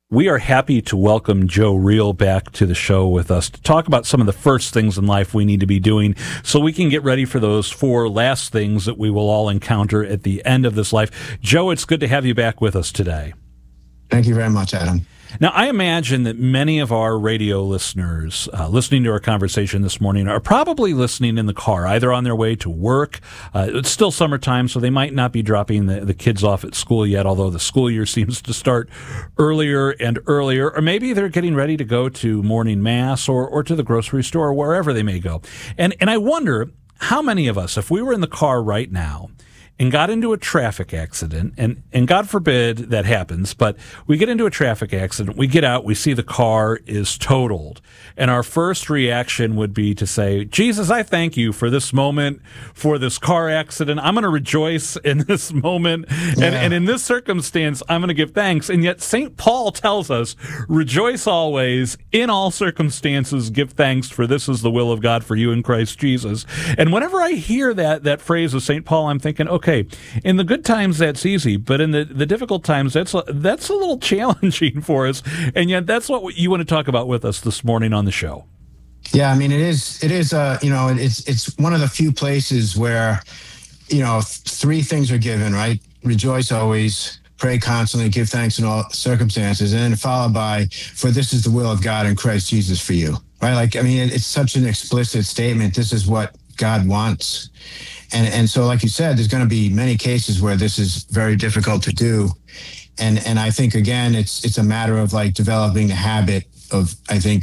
We are happy to welcome Joe Reel back to the show with us to talk about some of the first things in life we need to be doing so we can get ready for those four last things that we will all encounter at the end of this life. Joe, it's good to have you back with us today. Thank you very much, Adam. Now, I imagine that many of our radio listeners listening to our conversation this morning are probably listening in the car, either on their way to work. It's still summertime, so they might not be dropping the kids off at school yet, although the school year seems to start earlier and earlier. Or maybe they're getting ready to go to morning mass or to the grocery store, or wherever they may go. And I wonder how many of us, if we were in the car right now, and got into a traffic accident, and God forbid that happens, but we get into a traffic accident, we get out, we see the car is totaled, and our first reaction would be to say, Jesus, I thank you for this moment, for this car accident. I'm going to rejoice in this moment, and in this circumstance, I'm going to give thanks. And yet St. Paul tells us, rejoice always, in all circumstances, give thanks, for this is the will of God for you in Christ Jesus. And whenever I hear that phrase of St. Paul, I'm thinking, okay, in the good times, that's easy, but in the difficult times, that's a little challenging for us. And yet that's what you want to talk about with us this morning on the show. Yeah, I mean, it is, it's one of the few places where, three things are given, right? Rejoice always, pray constantly, give thanks in all circumstances, and then followed by, for this is the will of God in Christ Jesus for you, right? Like, I mean, it's such an explicit statement. This is what God wants. And so, like you said, there's going to be many cases where this is very difficult to do. And I think, again, it's a matter of like developing the habit of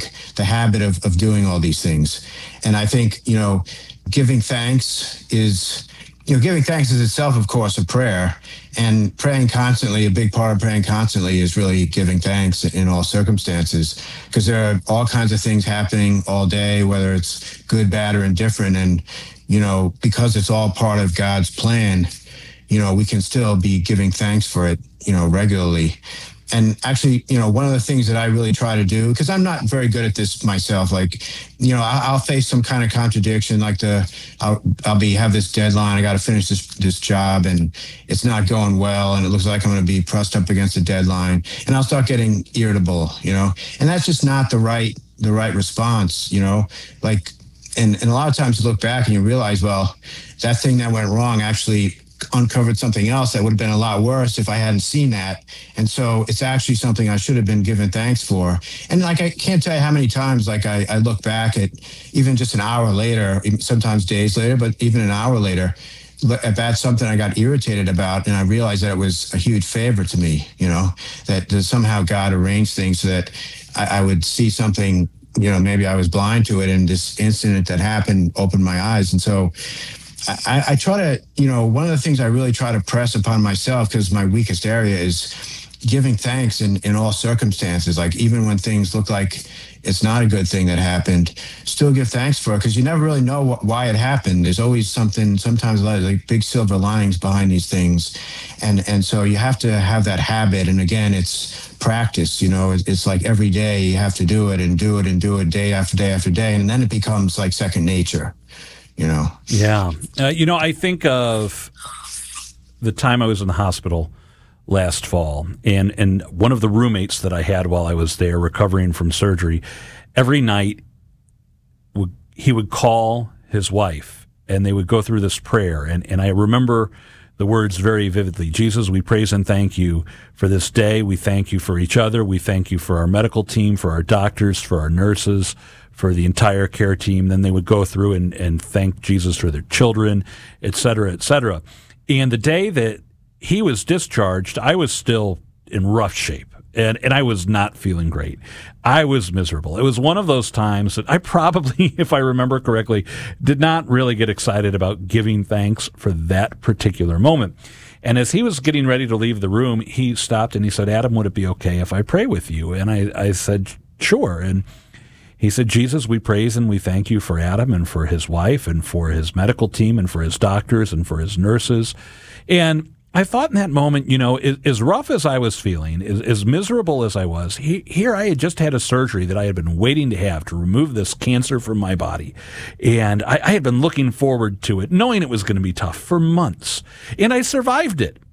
doing all these things. And I think, giving thanks is itself, of course, a prayer. And praying constantly, a big part of praying constantly is really giving thanks in all circumstances, because there are all kinds of things happening all day, whether it's good, bad, or indifferent. And because it's all part of God's plan, we can still be giving thanks for it, regularly. And actually, one of the things that I really try to do, because I'm not very good at this myself, like, I'll face some kind of contradiction, like I'll have this deadline, I got to finish this job, and it's not going well, and it looks like I'm going to be pressed up against the deadline, and I'll start getting irritable, and that's just not the right response, like. And a lot of times you look back and you realize, well, that thing that went wrong actually uncovered something else that would have been a lot worse if I hadn't seen that. And so it's actually something I should have been given thanks for. And like, I can't tell you how many times, like I look back at even just an hour later, sometimes days later, but even an hour later, about something I got irritated about, and I realized that it was a huge favor to me, that somehow God arranged things so that I would see something, maybe I was blind to it, and this incident that happened opened my eyes. And so I try to, one of the things I really try to press upon myself, because my weakest area is giving thanks in all circumstances. Like, even when things look like it's not a good thing that happened, still give thanks for it, because you never really know why it happened. There's always something, sometimes a lot of like big silver linings behind these things. And so you have to have that habit. And again, it's practice, it's like every day you have to do it and do it and do it day after day after day. And then it becomes like second nature, Yeah. I think of the time I was in the hospital last fall, and one of the roommates that I had while I was there recovering from surgery, every night he would call his wife, and they would go through this prayer. And I remember the words very vividly. Jesus, we praise and thank you for this day. We thank you for each other. We thank you for our medical team, for our doctors, for our nurses, for the entire care team. Then they would go through and thank Jesus for their children, et cetera, et cetera. And the day that he was discharged, I was still in rough shape. And I was not feeling great. I was miserable. It was one of those times that I probably, if I remember correctly, did not really get excited about giving thanks for that particular moment. And as he was getting ready to leave the room, he stopped and he said, Adam, would it be okay if I pray with you? And I said, sure. And he said, Jesus, we praise and we thank you for Adam and for his wife and for his medical team and for his doctors and for his nurses. And I thought in that moment, as rough as I was feeling, as miserable as I was, here I had just had a surgery that I had been waiting to have to remove this cancer from my body. And I had been looking forward to it, knowing it was going to be tough for months. And I survived it.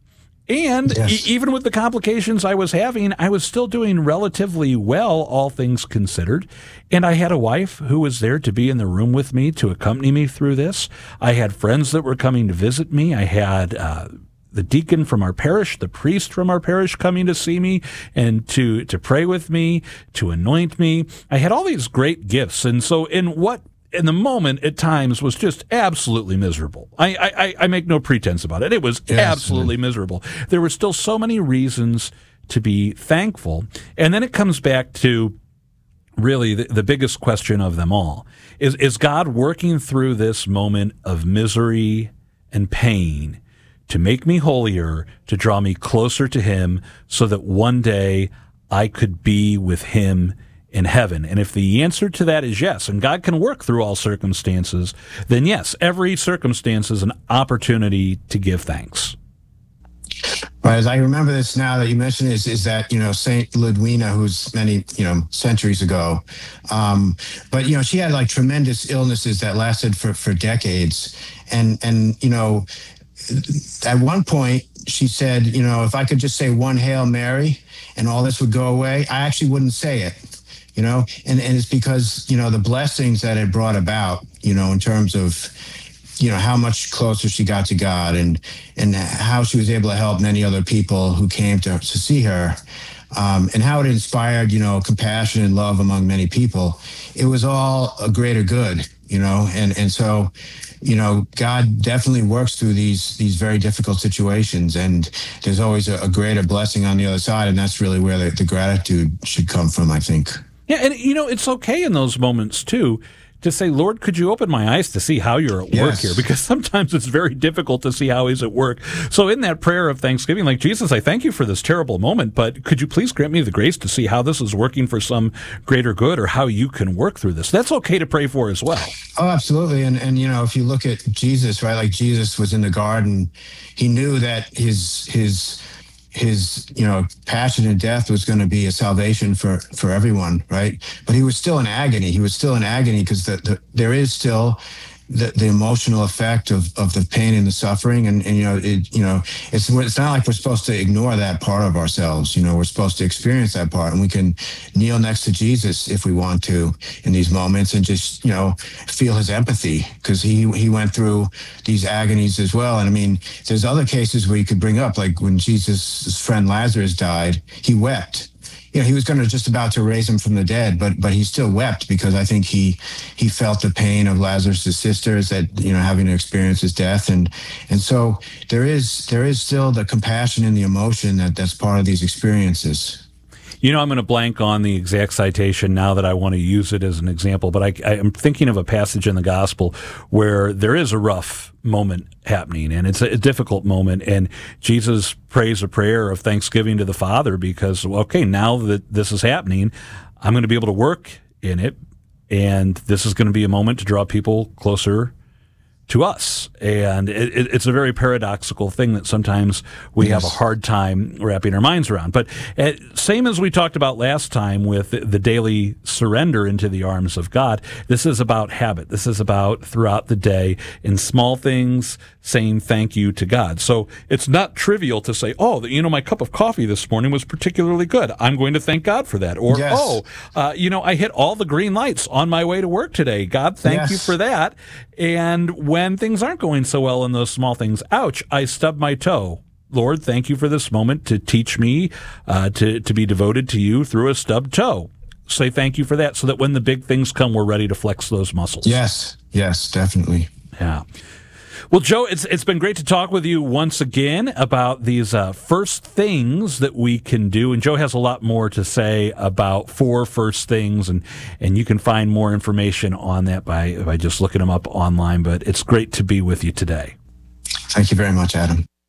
And Yes. even with the complications I was having, I was still doing relatively well, all things considered. And I had a wife who was there to be in the room with me, to accompany me through this. I had friends that were coming to visit me. I had the deacon from our parish, the priest from our parish coming to see me and to pray with me, to anoint me. I had all these great gifts. And so in the moment at times was just absolutely miserable. I make no pretense about it. It was absolutely miserable. There were still so many reasons to be thankful. And then it comes back to really the biggest question of them all. Is God working through this moment of misery and pain to make me holier, to draw me closer to Him so that one day I could be with Him in heaven? And if the answer to that is yes, and God can work through all circumstances, then yes, every circumstance is an opportunity to give thanks. Right, as I remember this now that you mentioned is that, Saint Ludwina, who's many, centuries ago, but, she had like tremendous illnesses that lasted for decades. And, at one point she said, if I could just say one Hail Mary and all this would go away, I actually wouldn't say it. And it's because, the blessings that it brought about, in terms of, how much closer she got to God and how she was able to help many other people who came to see her, and how it inspired, compassion and love among many people. It was all a greater good, and so, God definitely works through these very difficult situations, and there's always a greater blessing on the other side. And that's really where the gratitude should come from, I think. Yeah, and it's okay in those moments too to say, Lord, could you open my eyes to see how you're at work here? Because sometimes it's very difficult to see how He's at work. So in that prayer of thanksgiving, like, Jesus, I thank you for this terrible moment, but could you please grant me the grace to see how this is working for some greater good, or how you can work through this? That's okay to pray for as well. Oh, absolutely. And if you look at Jesus, right, like Jesus was in the garden, He knew that his passion and death was going to be a salvation for everyone, right? But He was still in agony. He was still in agony because there is still the emotional effect of the pain and the suffering. And it's not like we're supposed to ignore that part of ourselves. We're supposed to experience that part, and we can kneel next to Jesus if we want to in these moments and just, feel His empathy, because he went through these agonies as well. And I mean, there's other cases where you could bring up, like when Jesus' friend Lazarus died, He wept. He was just about to raise him from the dead, but He still wept, because I think he felt the pain of Lazarus' sisters that, having to experience his death. And so there is still the compassion and the emotion that's part of these experiences. I'm going to blank on the exact citation now that I want to use it as an example, but I am thinking of a passage in the gospel where there is a rough moment happening, and it's a difficult moment, and Jesus prays a prayer of thanksgiving to the Father because, okay, now that this is happening, I'm going to be able to work in it, and this is going to be a moment to draw people closer to us. And it's a very paradoxical thing that sometimes we have a hard time wrapping our minds around. But same as we talked about last time with the daily surrender into the arms of God, this is about habit. This is about throughout the day in small things saying thank you to God. So it's not trivial to say, my cup of coffee this morning was particularly good. I'm going to thank God for that. Or, I hit all the green lights on my way to work today. God, thank you for that. And when things aren't going so well in those small things, ouch, I stubbed my toe. Lord, thank you for this moment to teach me to be devoted to you through a stubbed toe. Say thank you for that, so that when the big things come, we're ready to flex those muscles. Yes, definitely. Yeah. Well, Joe, it's been great to talk with you once again about these first things that we can do. And Joe has a lot more to say about 4 first things, and you can find more information on that by just looking them up online. But it's great to be with you today. Thank you very much, Adam.